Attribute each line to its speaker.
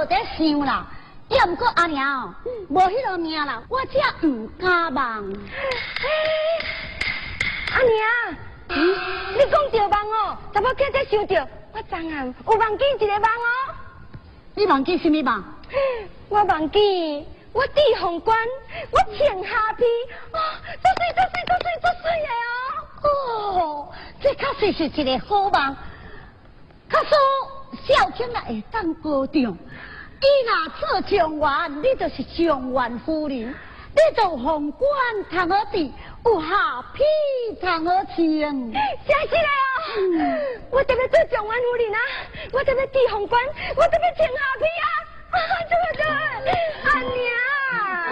Speaker 1: 有在想啦。要毋过阿娘哦，无迄个命啦，我才唔敢梦。
Speaker 2: 阿娘，你讲着梦哦，查某囝才想着，我昨暗有梦见一个梦哦。
Speaker 1: 你忘记什么梦？
Speaker 2: 我忘记我地红关，我穿下皮，哦，足水的哦。
Speaker 1: 哦，这确实是一个好梦。可是小青也会当高中。伊若做状元，你就是状元夫人；你做皇冠通好治，有下妣通好穿。
Speaker 2: 真是嘞哦！我特别做状元夫人啊，我特别地皇冠，我特别穿下妣啊！对，阿娘。